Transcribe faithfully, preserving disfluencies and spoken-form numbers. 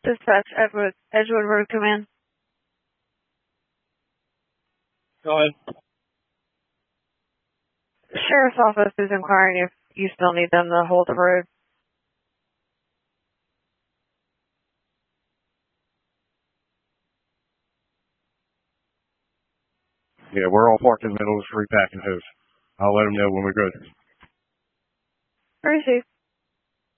Dispatch, Edgewood, Edgewood Road Command. Go ahead. The Sheriff's Office is inquiring if you still need them to hold the road. Yeah, we're all parked in the middle of the street packing hose. I'll let them know when we go there. Received.